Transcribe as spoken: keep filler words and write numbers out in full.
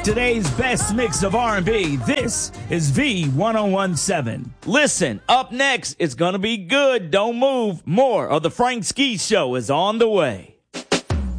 Today's best mix of R and B. This is V ten seventeen. Listen, up next, it's going to be good. Don't move. More of the Frank Ski Show is on the way.